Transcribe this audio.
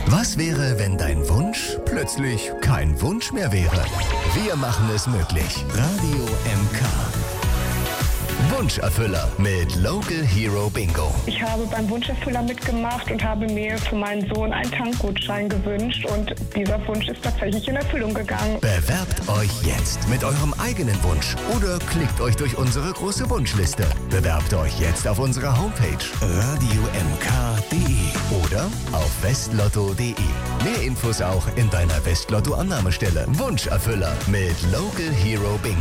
Was wäre, wenn dein Wunsch plötzlich kein Wunsch mehr wäre? Wir machen es möglich. Radio MK. Wunscherfüller mit Local Hero Bingo. Ich habe beim Wunscherfüller mitgemacht und habe mir für meinen Sohn einen Tankgutschein gewünscht und dieser Wunsch ist tatsächlich in Erfüllung gegangen. Bewerbt euch jetzt mit eurem eigenen Wunsch oder klickt euch durch unsere große Wunschliste. Bewerbt euch jetzt auf unserer Homepage radiomk.de oder auf westlotto.de. Mehr Infos auch in deiner Westlotto-Annahmestelle. Wunscherfüller mit Local Hero Bingo.